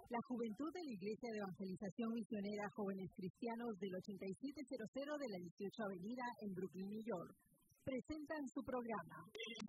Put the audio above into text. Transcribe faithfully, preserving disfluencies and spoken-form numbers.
La juventud de la Iglesia de Evangelización Misionera Jóvenes Cristianos del ochenta y siete cero cero de la dieciocho Avenida en Brooklyn, New York, presentan su programa